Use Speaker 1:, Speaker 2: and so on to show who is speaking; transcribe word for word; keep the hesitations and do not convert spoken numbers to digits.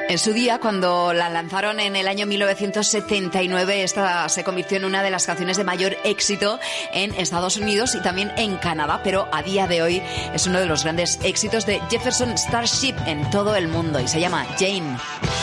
Speaker 1: En su día, cuando la lanzaron en el año mil novecientos setenta y nueve, esta se convirtió en una de las canciones de mayor éxito en Estados Unidos y también en Canadá, pero a día de hoy es uno de los grandes éxitos de Jefferson Starship en todo el mundo y se llama Jane.